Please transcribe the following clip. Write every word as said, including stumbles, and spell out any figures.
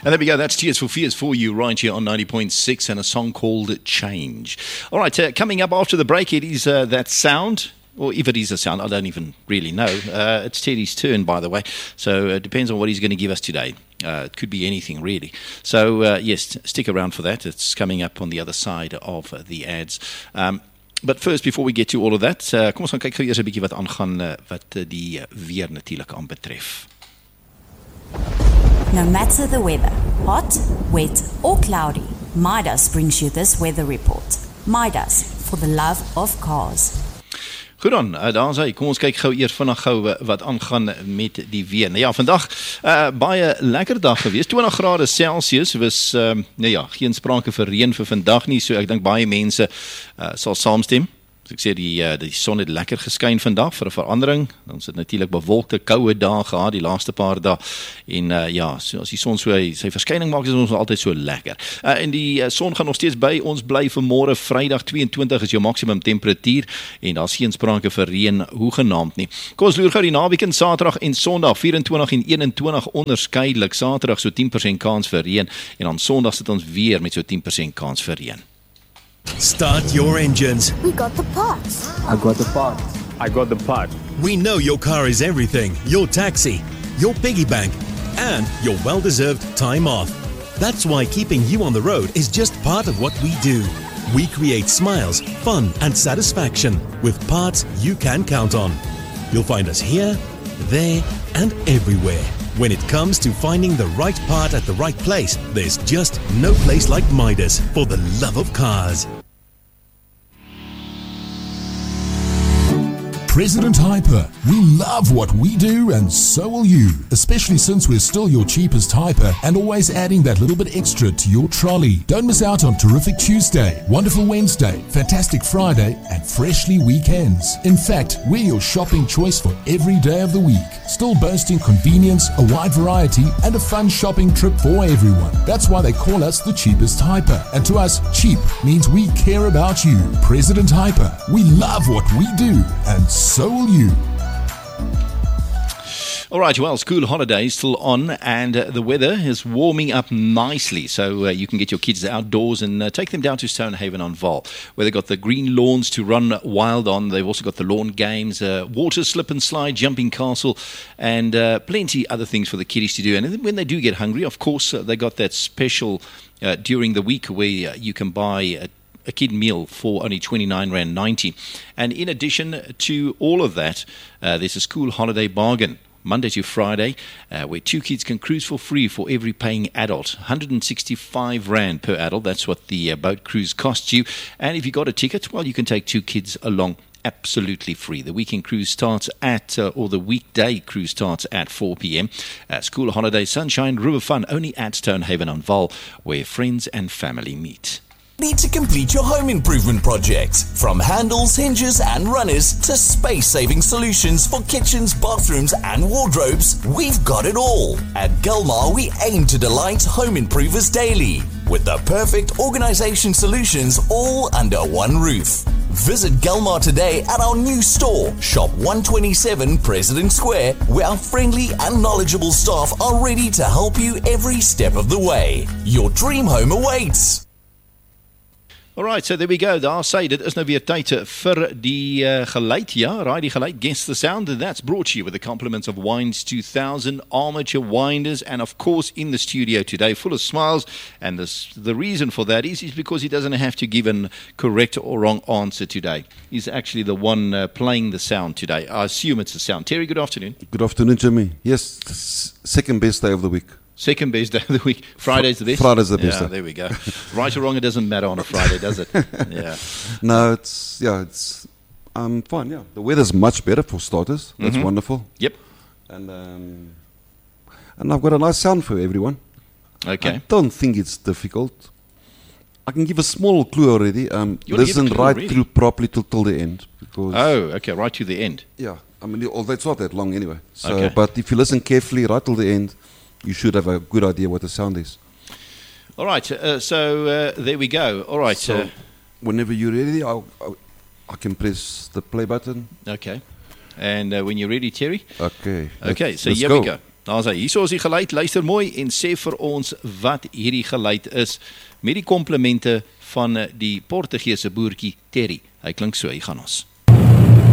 And there we go. That's Tears for Fears for you right here on ninety point six and a song called Change. All right, uh, coming up after the break, it is uh, that sound. Or if it is a sound, I don't even really know. Uh, it's Teddy's turn, by the way. So it depends on what he's going to give us today. Uh, it could be anything, really. So, uh, yes, stick around for that. It's coming up on the other side of uh, the ads. Um, but first, before we get to all of that, uh, kom ons gaan kyk gou eers 'n bietjie wat aangaan uh, wat uh, die uh, weer natuurlik aanbetref. No matter the weather, hot, wet or cloudy, Midas brings you this weather report. Midas, for the love of cars. Goed dan, uh, daar is hy. Kom ons kyk gou eers vinnig gou uh, wat aangaan met die weer. Nou ja, vandag uh, baie lekker dag gewees. twintig grade Celsius was uh, nou ja, geen sprake vir reën vir vandag nie, so ek dink baie mense uh, sal saamstem. So ek sê die uh, die son het lekker geskyn vandag vir 'n verandering. Ons het natuurlik bewolkte koue dae gehad die laaste paar dae en uh, ja, so as die son so hy, sy verskyning maak is ons altyd so lekker. Uh, en die uh, son gaan nog steeds by ons bly vir môre Vrydag tweeëntwintig is jou maksimum temperatuur en daar's geen sprake vir reën hoegenaamd nie. Kom ons loer gou die naweek in Saterdag en Sondag vyf-en-twintig en een-en-twintig onderskeidelik. Saterdag so tien persent kans vir reën en dan Sondag sit ons weer met so tien persent kans vir reën. Start your engines. We got the parts. I got the part. I got the part. We know your car is everything. Your taxi, your piggy bank, and your well-deserved time off. That's why keeping you on the road is just part of what we do. We create smiles, fun, and satisfaction with parts you can count on. You'll find us here, there, and everywhere. When it comes to finding the right part at the right place, there's just no place like Midas for the love of cars. President Hyper, we love what we do and so will you, especially since we're still your cheapest hyper and always adding that little bit extra to your trolley. Don't miss out on Terrific Tuesday, Wonderful Wednesday, Fantastic Friday and Freshly Weekends. In fact, we're your shopping choice for every day of the week, still boasting convenience, a wide variety and a fun shopping trip for everyone. That's why they call us the cheapest hyper. And to us, cheap means we care about you. President Hyper, we love what we do and so will you. All right, well, school holidays still on and uh, the weather is warming up nicely. So uh, you can get your kids outdoors and uh, take them down to Stonehaven on Val, where they've got the green lawns to run wild on. They've also got the lawn games, uh, water slip and slide, jumping castle, and uh, plenty other things for the kiddies to do. And then when they do get hungry, of course, uh, they got that special uh, during the week where uh, you can buy a a kid meal for only twenty-nine rand ninety. And in addition to all of that, uh, there's a school holiday bargain, Monday to Friday, uh, where two kids can cruise for free for every paying adult. one hundred sixty-five rand per adult, that's what the uh, boat cruise costs you. And if you got a ticket, well, you can take two kids along absolutely free. The weekend cruise starts at, uh, or the weekday cruise starts at four p.m. Uh, school holiday, sunshine, river fun, only at Stonehaven on Val, where friends and family meet. Need to complete your home improvement project? From handles, hinges and runners to space-saving solutions for kitchens, bathrooms and wardrobes, we've got it all. At Gilmar, we aim to delight home improvers daily with the perfect organisation solutions all under one roof. Visit Gilmar today at our new store, Shop one twenty-seven President Square, where our friendly and knowledgeable staff are ready to help you every step of the way. Your dream home awaits. Alright, so there we go. Daar sê dit is nou weer tyd vir die uh, geluid. Ja, raai die geluid, guess the sound. And that's brought to you with the compliments of Wines two thousand, Armature Winders, and of course in the studio today, full of smiles. And this, the reason for that is, is because he doesn't have to give a correct or wrong answer today. He's actually the one uh, playing the sound today. I assume it's the sound. Terry, good afternoon. Good afternoon, Jimmy. Yes, second best day of the week. Second best day of the week. Friday's the best? Friday's the best Yeah, day. there we go. Right or wrong, it doesn't matter on a Friday, does it? Yeah. No, it's, yeah, it's um, fine, yeah. The weather's much better for starters. That's Mhm. wonderful. Yep. And um, and I've got a nice sound for everyone. Okay. I don't think it's difficult. I can give a small clue already. Um, You wanna give a listen clue right already? through properly till, till the end. Because Oh, okay, right to the end. Yeah, I mean, although it's not that long anyway. So, Okay. But if you listen carefully right till the end, you should have a good idea what the sound is. All right, uh, so uh, there we go. All right. So, uh, whenever you're ready, I'll, I'll, I can press the play button. okay. And uh, when you're ready, Terry? Okay. Okay, let's- so let's here go. we go. Daar's hy. Hierso is die geluid. Luister mooi en sê vir ons wat hierdie geluid is met die komplimente van die Portugese boertjie Terry. Hy klink so, hy gaan ons.